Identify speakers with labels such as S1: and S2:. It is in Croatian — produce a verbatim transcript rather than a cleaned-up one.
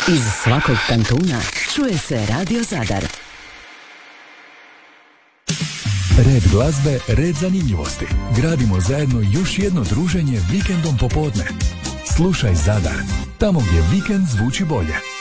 S1: Iz svakog kantuna čuje se Radio Zadar.
S2: Red glazbe, red zanimljivosti. Gradimo zajedno još jedno druženje vikendom popodne. Slušaj Zadar, tamo gdje vikend zvuči bolje.